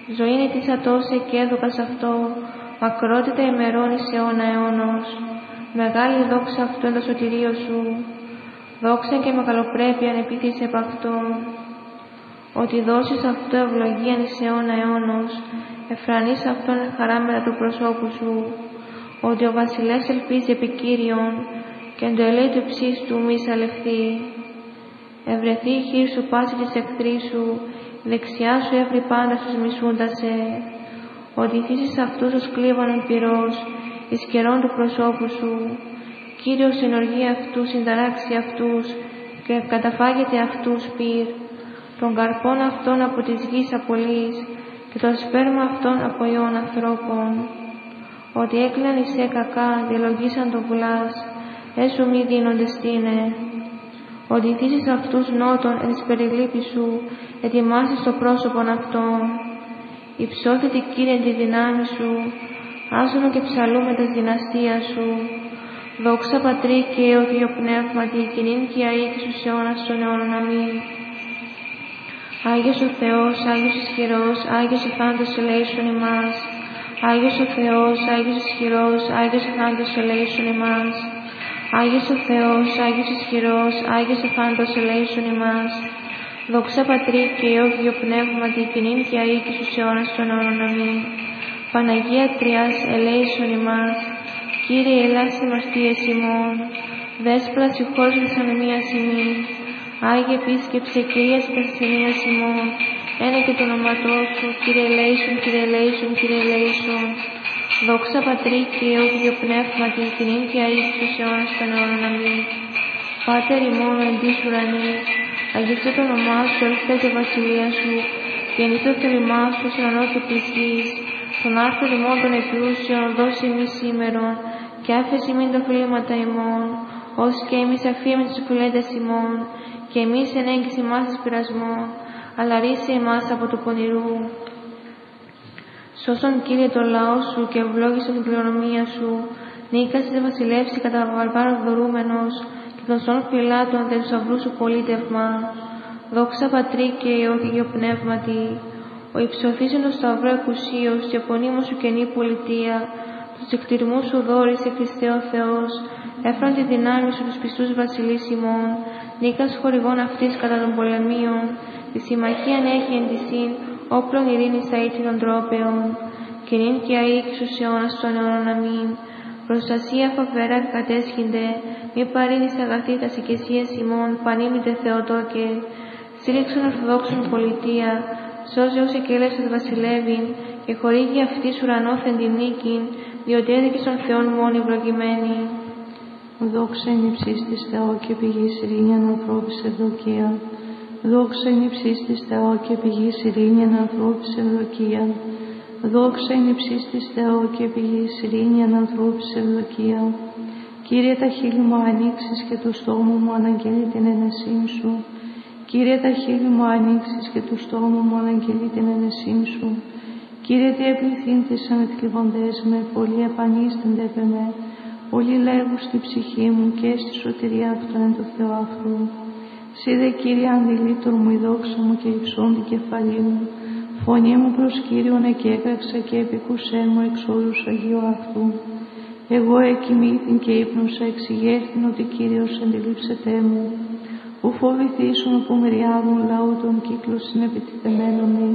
Ζωήν της ατόσε και έδωκας αυτό, μακρότητα ημερών εις αιώνα αιώνος. Μεγάλη δόξα αυτού εν το σωτηρίο σου, δόξα και μεγαλοπρέπειαν επίθυσε επ' αυτόν. Ότι δώσεις αυτό ευλογίαν εις αιώνα αιώνος, εφρανείς αυτόν χαρά μετά του προσώπου σου. Ότι ο βασιλεύς ελπίζει επί Κύριον, και εν το ελέη του υψίστου μη σαλευθεί. Ευρεθεί η χείρ σου πάση της εχθρής σου, η δεξιά σου έβρι πάντα στους μισούντασε. Ότι θύσεις αυτούς ως κλίβανον πυρός, εις καιρών του προσώπου σου. Κύριος ενοργεί αυτούς, συνταράξει αυτούς, και καταφάγεται αυτούς πυρ. Των καρπών αυτών από της γης απολύς, και το σπέρμα αυτών από ιών ανθρώπων. Ότι έκλειναν εις κακά, διαλογίσαν το βουλάς, έσου μη δίνονται στήνε. Ότι θύσεις αυτούς νότων εν της περιλήπης σου, ετοιμάσεις το πρόσωπον αυτών. Υψώθητη Κύριε τη δυνάμει σου, άσωνο και ψαλούμε τας δυναστείας σου. Δόξα Πατρί και Υιό και Υιό Πνεύματι, κοινήν και αεί και στους αιώνας των αιώνων. Αμήν. Άγιος ο Θεός, Άγιος ισχυρός, Άγιος εθάντος ελέησον ημάς. Άγιος ο Θεός, Άγιος ισχυρός, Άγιος εθάντος ελέησον ημάς. Άγιος ο Θεός, Άγιος ισχυρός, Άγιος εθάντος ελέησον ημάς. Δόξα Πατρί και Υιό και Υιό Πνεύματι, κοινήν και αεί και στους αιώνας των αιώνων. Αμήν. Παναγία Τριάς, ελέησον ημάς. Κύριε, ελάς αμαρτίες ημών. Δέσποιρα συγχώρεσον της ανομίας ημών. Άγιε επίσκεψε, Κυρίας της ασθενείας ημών. Ένα και το όνοματό σου, Κύριε ελέησον, Κύριε ελέησον, Κύριε ελέησον. Δόξα Πατρί και Υιό και Υιό Πνεύματι, κοινήν και αεί και στους αιώνας των αιώνων. Αμήν. Πάτερ ημών εν της ουρανής, αγιαστεί το όνομά σου, ελθέ τη βασιλεία σου, γεννήθη το θέλημά σου, ως ουρανό και της γης. Τον άρθρο ημών των επιούσιων, δώσει ημείς σήμερον, και άφεση μην τα φλήματα ημών, ως και εμείς αφήμεν τους φυλέντες ημών, και εμείς ενέγγιση ημάς εις πειρασμών, αλλά ρίσε ημάς από του πονηρού. Σώσον Κύριε το λαό σου και ευλόγησον την κληρονομία σου, νίκασες βασιλεύσει κατά βαρβάρων δωρούμενος, και των σών φυλάτων δε του αυρού σου πολίτευμα. Δόξα Πατρί και Υιό και Υιό Πνεύματι, ο υψωθήσεν το σταυρό εκουσίως και απονείμω σου καινή πολιτεία, τους εκτιρμούς σου δόρισε Χριστέ ο Θεός, έφραν τη δυνάμει σου τους πιστούς βασιλείς ημών, νίκας χορηγών αυτής κατά των πολεμίων, τη συμμαχίαν έχει εν τυσίν, όπλων ειρήνης αίτη των τρόπεων, κοινήν και αεί και στους αιώνας των αιώνων. Αμήν. Προστασία φοβερά κατέσχυνται, μη παρήνεις αγαθή τας οικεσίας ημών, πανήμητε Θεοτόκε, στήριξον ορθοδόξων πολιτεία, σώζε όσοι εκέλευσας βασιλεύειν, και χορήγει αυτής ουρανόθεν τη νίκην, διότι έδικες των Θεών μόνοι ευλογημένοι. Δόξα εν υψής της Θεό και πηγής ειρήνιαν ανθρώπης ευδοκία. Δόξα εν υψής της Θεό και πηγής ειρήνιαν ανθρώπης ευδοκία. Δόξα εν υψής της Θεό και πηγής ειρήνιαν ανθρώπης ευδοκία. Κύριε, τα χείλη μου ανοίξεις και του στόμου μου αναγγελεί την ενεσύν σου. Κύριε, τα χείλη μου ανοίξεις και του στόμου μου αναγγελεί την ενεσύν σου. Κύριε, τι επληθύνθησαν οι θλιβοντές με, πολλοί επανίστανται επ' εμέ. Πολλοί λέγουν στη ψυχή μου και στη σωτηρία αυτόν εν το Θεό αυτού. Συ δε Κύριε αντιλήτωρ μου η δόξα μου και υψών την κεφαλή μου. Φωνή μου προς Κύριον εκέκραξα και επικούσέ μου εξ όρους Αγίου αυτού. Εγώ εκοιμήθην και ύπνωσα εξηγέρθην ότι Κύριος αντιλήψετέ μου. Ου φοβηθήσουν που μυριάδουν λαού των κύκλων συνεπιτιθεμένων μη.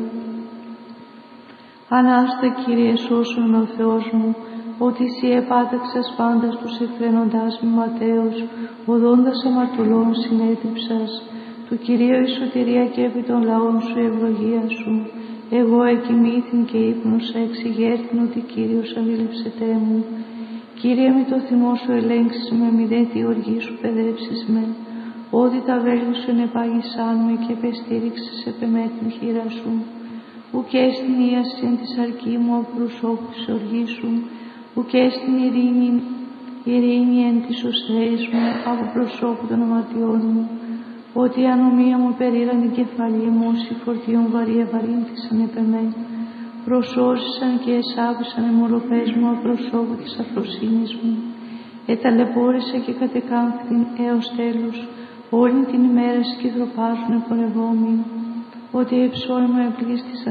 Ανάστα Κύριε σώσον ο Θεός μου, ότι Συ επάταξας πάντας τους εφραίνοντάς μη ματέως, οδόντας αμαρτωλών συνέτριψας. Του Κυρίου η σωτηρία και επί των λαών σου η ευλογία σου. Εγώ εκοιμήθην και ύπνωσα εξηγέρθην ότι Κύριος αντιλήψετέ μου. Κύριε, μη το θυμό σου ελέγξεις με, μη δε τη οργή σου παιδέψεις με. Ότι τα βέλη σου ενεπάγησάν με και επεστήριξες επ' εμέ την χείρα σου. Ουκ έστιν η ασύν της αρκή μου από προσώπου της οργής σου. Ουκ έστιν ειρήνη εν της οσθέης μου από προσώπου των αμαρτιών μου. Ότι η ανομία μου περήραν την κεφαλή μου, όσοι φορτίων βαρύ ευαρύνθησαν επ' εμέ. Προσώσισαν και εσάβησαν οι μοροφές μου από προσώπου της αφροσύνης μου. Εταλαιπώρησε και κατεκάμφθην έως τέλους, όλη την ημέρα σκυδροπάζουν πονευόμοι. Ότι η ψώη μου επλήστησαν